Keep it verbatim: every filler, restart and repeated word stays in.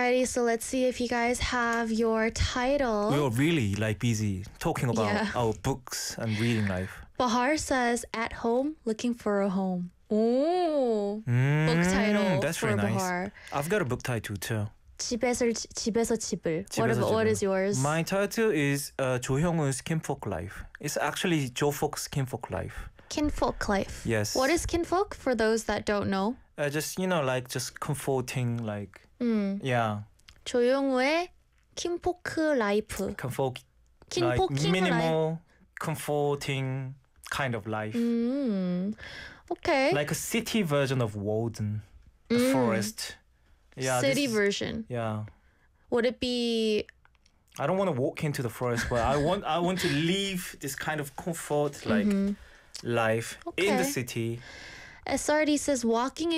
Alrighty, so let's see if you guys have your title. We were really like busy talking about Yeah. our books and reading life. Bahar says, at home, looking for a home. Ooh, Mm, book title That's for very nice. Bahar. I've got a book title too. 집에서, 집에서 집을. What, 집에서 about, what 집을. is yours? My title is uh, 조형우's Kinfolk Life. It's actually 조folk's Kinfolk Life. Kinfolk life. Yes. What is kinfolk for those that don't know? Uh, just, you know, like just comforting, like, 음, yeah, 조용우의 kinfolk 라이프. comfort, kinfolk like minimal, comforting kind of life. 음, okay. Like a city version of Walden, the Mm. forest. Yeah, City this is- version. Yeah. Would it be I don't want to walk into the forest, but I want I want to live this kind of comfort, like life in Okay. the city. S R D says walking